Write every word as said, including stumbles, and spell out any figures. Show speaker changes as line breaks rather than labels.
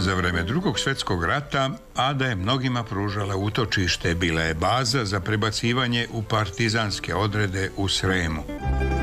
Za vreme Drugog svjetskog rata Ada je mnogima pružala utočište, bila je baza za prebacivanje u partizanske odrede u Sremu.